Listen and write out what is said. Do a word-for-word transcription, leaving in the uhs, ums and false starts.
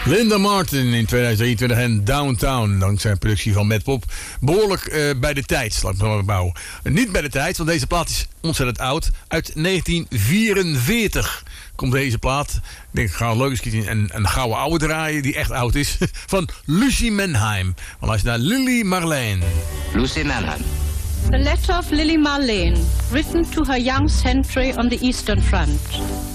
Linda Martin in tweeduizend drieëntwintig en Downtown, dankzij een productie van Mad Pop. Behoorlijk uh, bij de tijd, laat ik maar bouwen. Niet bij de tijd, want deze plaat is ontzettend oud. Uit negentien vierenveertig komt deze plaat. Ik denk, ik ga een leuke skit en een gouden oude draaien die echt oud is. Van Lucie Mannheim. Want luister naar Lily Marleen. Lucie Mannheim. The letter of Lily Marleen, written to her young sentry on the Eastern Front.